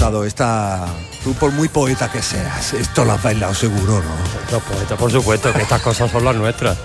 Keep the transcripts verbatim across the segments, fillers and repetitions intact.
gustado esta... Tú, por muy poeta que seas, esto lo has bailado seguro, ¿no? Los poetas, por supuesto, que estas cosas son las nuestras.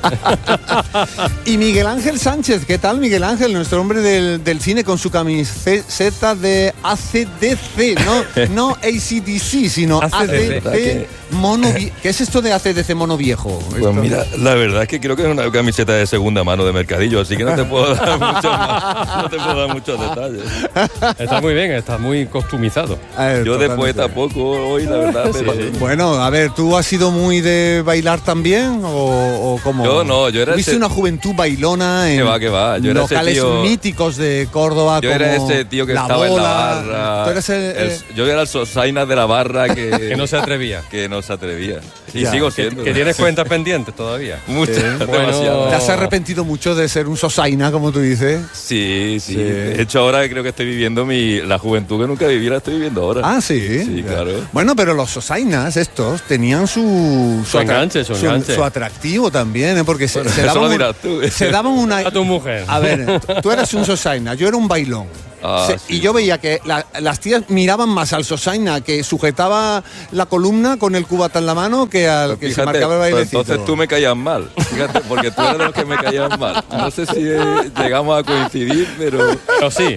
Y Miguel Ángel Sánchez, ¿qué tal, Miguel Ángel? Nuestro hombre del, del cine con su camiseta de A C D C, no, no A C D C, sino A C D C mono viejo. ¿Qué es esto de A C D C mono viejo? Pues Esto... mira, la verdad es que creo que es una camiseta de segunda mano de mercadillo, así que no te puedo dar muchos, más, no te puedo dar muchos detalles. Está muy bien, está muy costumizado. Ver, Yo de poeta poco hoy, la verdad. Pero... Sí. Bueno, a ver, ¿tú has sido muy de bailar también o, o cómo? Yo no, yo era ¿Tuviste ese... una juventud bailona en que va, que va. Yo era locales ese tío... míticos de Córdoba? Yo como era ese tío que la estaba bola. en la barra. ¿Tú eres el, el, eh... yo era el sosaina de la barra que, que no se atrevía. Que no se atrevía. Y Ya. sigo siendo. Que, que tienes cuentas pendientes todavía. Muchas, Sí. demasiadas. ¿Te has arrepentido mucho de ser un sosaina, como tú dices? Sí, sí, Sí. De hecho, ahora creo que estoy viviendo mi la juventud que nunca viví, la estoy viviendo ahora. Ah, sí. Sí, Ya. claro. Bueno, pero los sosainas estos tenían su Su enganche, su enganche. su atractivo también, ¿eh? Porque se, Bueno, se eso daban lo un- dirás tú. se daban una A tu mujer. A ver, tú eras un sosaina, yo era un bailón. Ah, Se- sí. Y yo veía que la- las tías miraban más al sosaina que sujetaba la columna con el cubata en la mano que al Pues que se fíjate, marcaba el pues bailecito. entonces tú me caías mal, fíjate, porque tú eres de los que me caían mal. No sé si eh, llegamos a coincidir, pero... Pero sí.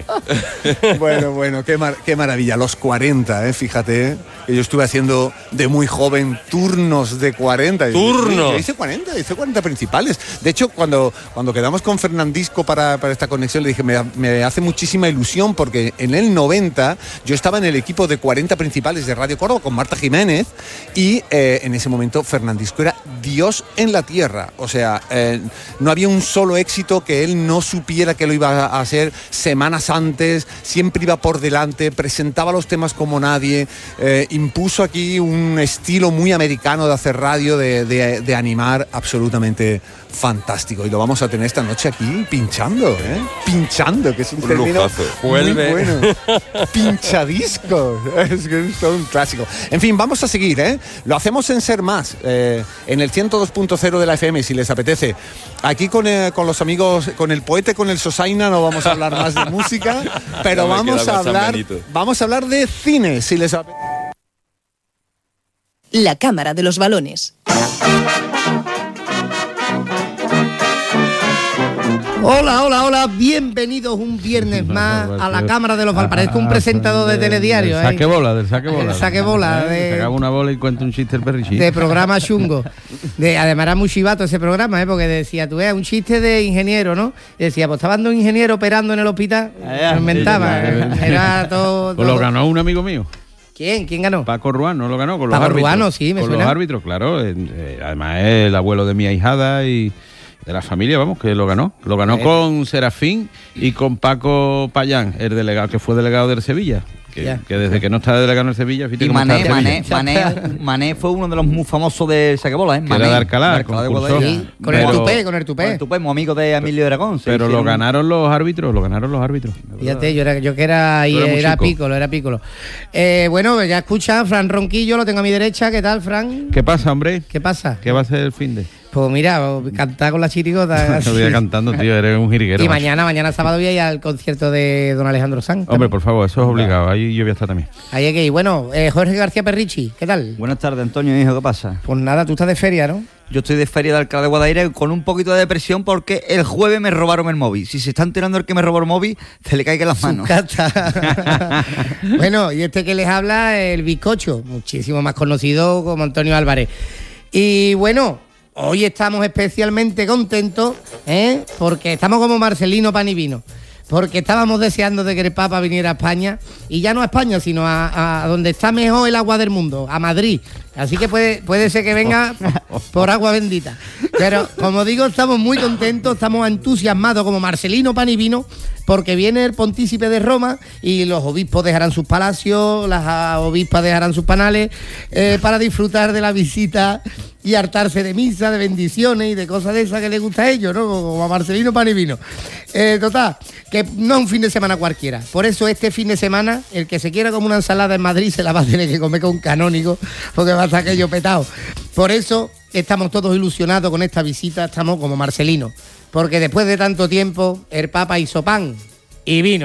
Bueno, bueno, qué, mar- qué maravilla. Los cuarenta, ¿eh? Fíjate, que yo estuve haciendo de muy joven turnos de cuarenta. ¡Turnos! Yo hice cuarenta, hice cuarenta principales. De hecho, cuando, cuando quedamos con Fernandisco para, para esta conexión, le dije, me, me hace muchísima ilusión porque en el noventa yo estaba en el equipo de cuarenta principales de Radio Córdoba con Marta Jiménez y eh, en ese momento Fernandisco era Dios en la tierra. O sea, eh, no había un solo éxito que él no supiera que lo iba a hacer semanas antes, siempre iba por delante, presentaba los temas como nadie, eh, impuso aquí un estilo muy americano de hacer radio, de, de, de animar, absolutamente fantástico. Y lo vamos a tener esta noche aquí pinchando, ¿eh? Pinchando, que es un, Un término lujazo. muy Vuelve. bueno. Pinchadiscos. Es que es todo un clásico. En fin, vamos a seguir, ¿eh? Lo hacemos en Ser Más, eh, en el ciento dos punto cero de la F M, si les apetece. Aquí con, eh, con los amigos, con el poeta y con el sosaina no vamos a hablar más de música, pero Ya me vamos queda a con San hablar, Benito. vamos a hablar de cine, si les apetece. La Cámara de los Balones. Hola, hola, hola, bienvenidos un viernes más a la Cámara de los Balones. Parezco un presentador de telediario, Del ¿eh? saque bola, del saque bola. El saque bola, ¿Eh? de- Se acaba una bola y cuenta un chiste el perrichín. De programa chungo. De, además era muy chivato ese programa, ¿eh? Porque decía, tú ves, un chiste de ingeniero, ¿no? Y decía, pues estaban dos ingenieros operando en el hospital. Lo inventaba. sí, sí, sí. Era todo... Pues lo todo- ganó un amigo mío. ¿Quién? ¿Quién ganó? Paco Ruano lo ganó con los Paco árbitros. Ruano, sí, me Con suena. los árbitros, claro. eh, eh, además es el abuelo de mi ahijada y de la familia, vamos, que lo ganó. Lo ganó Eh. con Serafín y con Paco Payán, el delegado que fue delegado del Sevilla. Que, Ya. que desde que no está delegado en el Sevilla, fíjate Y cómo está Mané, el Sevilla. Mané, Mané, Mané fue uno de los muy famosos del saquebola, ¿eh? Que Mané, era de Alcalá, de Alcalá de concursó. Guadaira. Sí, con el Pero- tupé, con el Con tupé. el tupé, muy amigo de Emilio Aragón. se Pero lo hicieron- ganaron los árbitros, lo ganaron los árbitros. Fíjate, yo, era, yo que era, y Tú eras muy era chico. pícolo, era pícolo. Eh, bueno, ya escucha, Fran Ronquillo, lo tengo a mi derecha. ¿Qué tal, Fran? ¿Qué pasa, hombre? ¿Qué pasa? ¿Qué va a ser el fin de? Pues mira, cantar con la chirigota. Te voy a cantando, tío, eres un jiriguero. Y macho. mañana, mañana sábado voy a ir al concierto de don Alejandro Sanz. Hombre, por favor, eso es obligado. Ahí yo voy a estar también. Ahí hay que ir. Bueno, eh, Jorge García Perrichi, ¿qué tal? Buenas tardes, Antonio, hijo, ¿qué pasa? Pues nada, tú estás de feria, ¿no? Yo estoy de feria de Alcalá de Guadaira con un poquito de depresión porque el jueves me robaron el móvil. Si se está enterando el que me robó el móvil, se le caiga en las Su manos. cata. Bueno, y este que les habla, el bizcocho, muchísimo más conocido como Antonio Álvarez. Y bueno, hoy estamos especialmente contentos, ¿eh? Porque estamos como Marcelino Pan y Vino. Porque estábamos deseando de que el Papa viniera a España, y ya no a España, sino a, a donde está mejor el agua del mundo, a Madrid. Así que puede, puede ser que venga por agua bendita. Pero, como digo, estamos muy contentos, estamos entusiasmados como Marcelino Pan y Vino, porque viene el pontícipe de Roma y los obispos dejarán sus palacios, las ah, obispas dejarán sus panales, eh, para disfrutar de la visita y hartarse de misa, de bendiciones y de cosas de esas que les gusta a ellos, ¿no? Como a Marcelino Pan y Vino. Eh, total, que no es un fin de semana cualquiera. Por eso este fin de semana, el que se quiera comer una ensalada en Madrid se la va a tener que comer con un canónigo, porque va a estar aquello petado. Por eso estamos todos ilusionados con esta visita, estamos como Marcelino. Porque después de tanto tiempo, el Papa hizo pan y vino.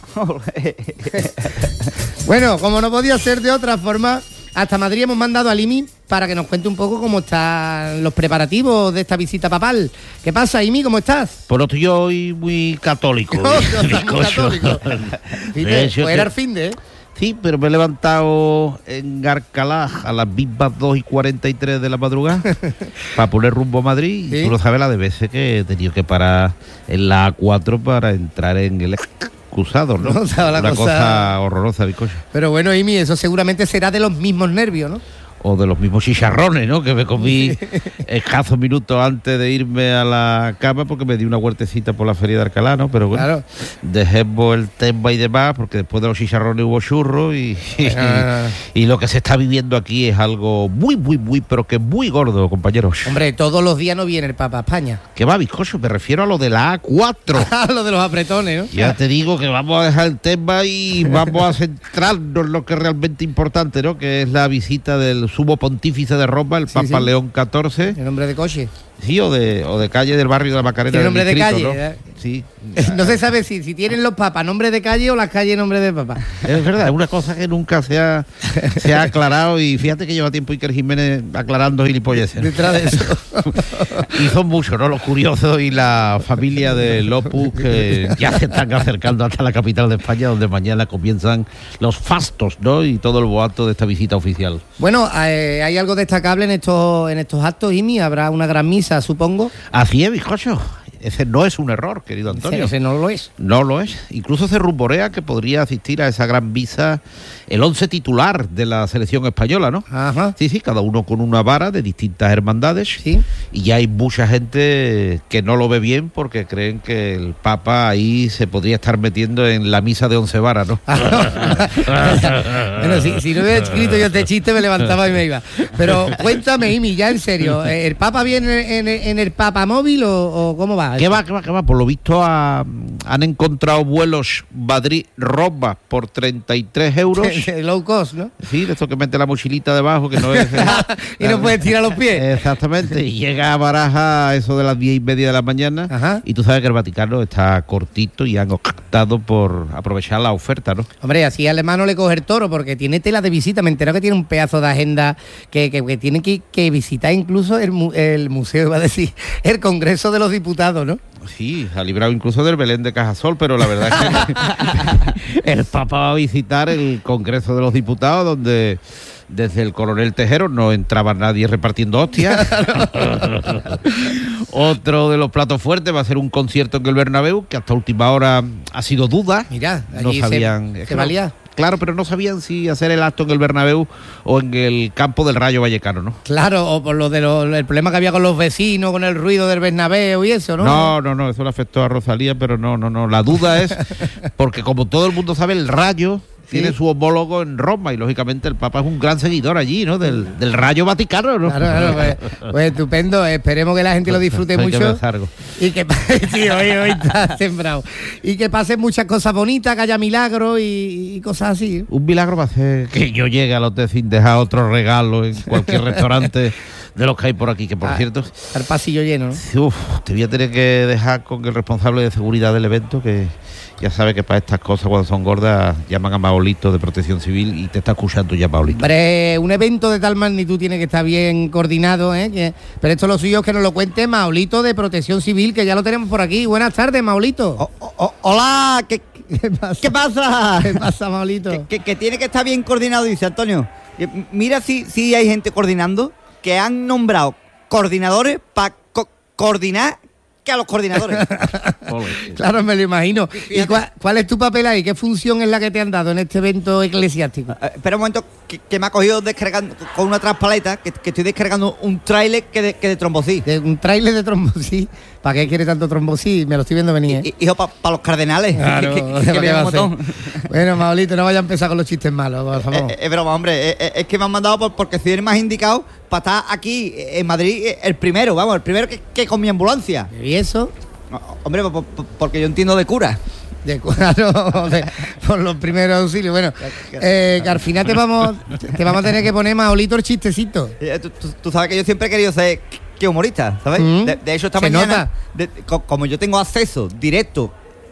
Bueno, como no podía ser de otra forma, hasta Madrid hemos mandado al I M I para que nos cuente un poco cómo están los preparativos de esta visita papal. ¿Qué pasa, I M I? ¿Cómo estás? Por otro, yo hoy muy católico. No, no estás muy católico. Fin de- hecho, pues era que- el fin de, ¿eh? Sí, pero me he levantado en Garcalá a las mismas dos y cuarenta y tres de la madrugada para poner rumbo a Madrid. ¿Sí? Y tú no sabes la de veces que he tenido que parar en la A cuatro para entrar en el cruzado, ¿no? No, estaba la Una cosa- cosa horrorosa, bizcocho. Pero bueno, I M I, eso seguramente será de los mismos nervios, ¿no? O de los mismos chicharrones, ¿no? Que me comí escasos minutos antes de irme a la cama porque me di una huertecita por la feria de Alcalá, ¿no? Pero bueno, Claro. dejemos el tema y demás porque después de los chicharrones hubo churros y, Ah. y lo que se está viviendo aquí es algo muy, muy, muy, pero que muy gordo, compañeros. Hombre, todos los días no viene el Papa a España. ¿Qué va, bizcocho? Me refiero a lo de la A cuatro. Lo de los apretones, ¿no? Ya te digo que vamos a dejar el tema y vamos a centrarnos en lo que es realmente importante, ¿no? Que es la visita del sumo pontífice de Roma, el Sí, Papa sí. León catorce. El nombre de coche. Sí, o de, o de calle del barrio de la Macarena. Tiene del nombre de distrito, calle, ¿no? ¿verdad? Sí. No se sabe si, si tienen los papas nombre de calle o las calles nombre de papa. Es verdad, es una cosa que nunca se ha, se ha aclarado y fíjate que lleva tiempo Iker Jiménez aclarando gilipolleces. Detrás de eso. Y son muchos, ¿no? Los curiosos y la familia de Opus que ya se están acercando hasta la capital de España, donde mañana comienzan los fastos, ¿no? Y todo el boato de esta visita oficial. Bueno, eh, hay algo destacable en estos, en estos actos, I M I. Habrá una gran misa, supongo. Así es, bizcocho. Ese no es un error, querido Antonio. Ese no lo es. No lo es. Incluso se rumorea que podría asistir a esa gran misa el once titular de la selección española, ¿no? Ajá. Sí, sí, cada uno con una vara de distintas hermandades. Sí. Y ya hay mucha gente que no lo ve bien porque creen que el Papa ahí se podría estar metiendo en la misa de once varas, ¿no? Bueno, si, si no hubiera escrito yo este chiste, me levantaba y me iba. Pero cuéntame, I M I, ya en serio, ¿el Papa viene en, en- en el Papa móvil o, o cómo va? ¿Qué va, qué va, qué va? Por lo visto ha- han encontrado vuelos Madrid-Roma por treinta y tres euros. Low cost, ¿no? Sí, de esto que mete la mochilita debajo, que no es... Y no puedes tirar los pies. Exactamente, y llega a Baraja a eso de las diez y media de la mañana. Ajá. Y tú sabes que el Vaticano está cortito y han optado por aprovechar la oferta, ¿no? Hombre, así al hermano le coge el toro porque tiene tela de visita. Me entero que tiene un pedazo de agenda que, que, que tiene que, que visitar incluso el, mu- el museo, iba a decir, el Congreso de los Diputados, ¿no? Sí, ha librado incluso del Belén de Cajasol, pero la verdad es que el Papa va a visitar el Congreso de los Diputados, donde desde el coronel Tejero no entraba nadie repartiendo hostias. Otro de los platos fuertes va a ser un concierto en el Bernabéu, que hasta última hora ha sido duda. Mira, no allí se- sabían. se es que no- valía. Claro, pero no sabían si hacer el acto en el Bernabéu o en el campo del Rayo Vallecano, ¿no? Claro, o por lo de lo- el problema que había con los vecinos, con el ruido del Bernabéu y eso, ¿no? No, no, no, eso le afectó a Rosalía, pero no, no, no. La duda es, porque como todo el mundo sabe, el Rayo Sí. tiene su homólogo en Roma y lógicamente el Papa es un gran seguidor allí, ¿no? Del, del Rayo Vaticano, ¿no? Claro, claro, pues, pues estupendo. Esperemos que la gente lo disfrute Soy que me mucho. zargo. Y que sí, hoy, hoy está sembrado. Y que pasen muchas cosas bonitas, que haya milagros y, y cosas así. Un milagro va a ser que yo llegue al hotel sin dejar otro regalo en cualquier restaurante de los que hay por aquí, que por Ah, cierto, Al pasillo lleno, ¿no? uf, te voy a tener que dejar con el responsable de seguridad del evento, que ya sabe que para estas cosas cuando son gordas llaman a Maolito de Protección Civil y te está escuchando ya Maolito. Hombre, un evento de tal magnitud tiene que estar bien coordinado, ¿eh? Que- pero esto lo suyo es que nos lo cuente Maolito de Protección Civil, que ya lo tenemos por aquí. Buenas tardes, Maolito. O- o- o- hola, ¿qué, ¿Qué pasa? qué pasa? ¿Qué pasa, Maolito? que, que- que tiene que estar bien coordinado, dice Antonio. Eh, Mira si, si hay gente coordinando que han nombrado coordinadores para coordinar que a los coordinadores. Claro, me lo imagino. ¿Y cuál, cuál es tu papel ahí? ¿Qué función es la que te han dado en este evento eclesiástico? Eh, espera un momento, que, que me ha cogido descargando con una traspaleta, que, que estoy descargando un tráiler que de, que de trombosí. De un tráiler de trombosí. ¿Para qué quiere tanto trombosí? Me lo estoy viendo venir, ¿eh? Y- Hijo, para los cardenales. Claro, que, que- que ¿qué viene va a un hacer? montón. Bueno, Maolito, no vaya a empezar con los chistes malos, por favor. Eh, eh, Es broma, hombre. Eh, eh, Es que me han mandado por- porque soy el más indicado para estar aquí eh, en Madrid, eh, el primero, vamos, el primero que, que con mi ambulancia. ¿Y eso? No, hombre, por- por- porque yo entiendo de cura. De claro, de- por los primeros auxilios. Bueno, eh, que al final te vamos, te vamos a tener que poner, Maolito, el chistecito. Eh, Tú, tú- tú sabes que yo siempre he querido ser que humorista, ¿sabes? Mm. De, de hecho, esta Se mañana, nota. de- co- como yo tengo acceso directo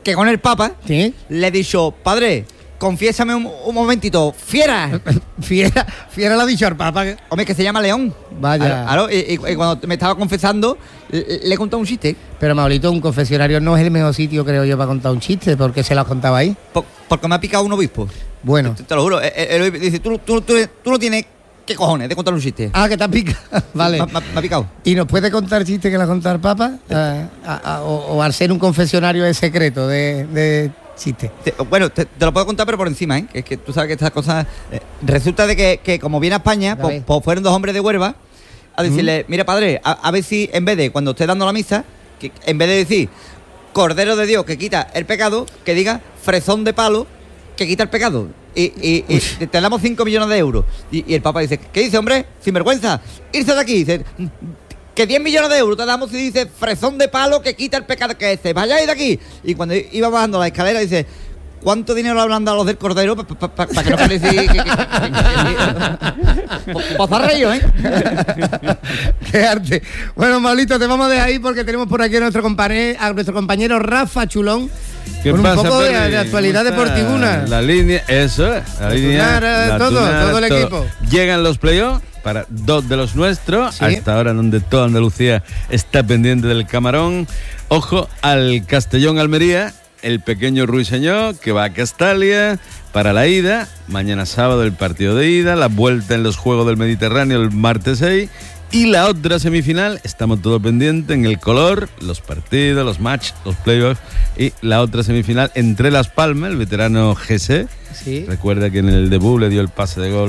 que con el Papa ¿Sí? le he dicho, padre, confiésame un, un momentito, fiera. Fiera, fiera la ha dicho al Papa. que- Hombre, que se llama León. Vaya. Claro, y, y- y cuando me estaba confesando, le, le he contado un chiste. Pero, Maulito, un confesionario no es el mejor sitio, creo yo, para contar un chiste, porque se lo has contado ahí. Por- porque me ha picado un obispo. Bueno. Te, te lo juro. eh, eh, El obispo dice, tú, tú, tú, tú no tienes qué cojones de contar un chiste. Ah, que te ha picado. Vale. Me, me- me ha picado. ¿Y nos puede contar chistes que le ha contado el Papa? Ah, ah, ah, o, o al ser un confesionario es secreto de, de chistes. Te- bueno, te, te lo puedo contar, pero por encima, ¿eh? Que es que tú sabes que estas cosas... eh, resulta de que, que como viene a España, A pues, ver. pues fueron dos hombres de Huelva a decirle, mira, padre, a, a ver si en vez de, cuando esté dando la misa, que en vez de decir Cordero de Dios que quita el pecado, que diga Fresón de palo que quita el pecado. Y, y- y te, te damos cinco millones de euros. Y, y el Papa dice, ¿qué dice, hombre? Sinvergüenza. Irse de aquí. Dice, que diez millones de euros te damos y dice Fresón de palo que quita el pecado, que dice, vayáis de aquí. Y cuando iba bajando la escalera dice, ¿cuánto dinero le habrán dado los del Cordero para que no parezca que... que, que, que, que, que Pozarreío, ¿eh? Qué arte. Bueno, Maulito, te vamos a dejar ahí porque tenemos por aquí a nuestro compañero, a nuestro compañero Rafa Chulón. ¿Qué con pasa, un poco de, Perry? de actualidad ¿Cómo está? deportivuna. La línea, eso, la La línea. tunara, la todo, tunara, todo el equipo. Llegan los playoffs para dos de los nuestros, Sí. a esta hora donde toda Andalucía está pendiente del camarón. Ojo al Castellón Almería, el pequeño Ruiseñor que va a Castalia para la ida. Mañana sábado el partido de ida, la vuelta en los Juegos del Mediterráneo el martes seis. Y la otra semifinal, estamos todos pendientes en el color, los partidos, los matches, los playoffs. Y la otra semifinal entre Las Palmas, el veterano G C. Sí. Recuerda que en el debut le dio el pase de gol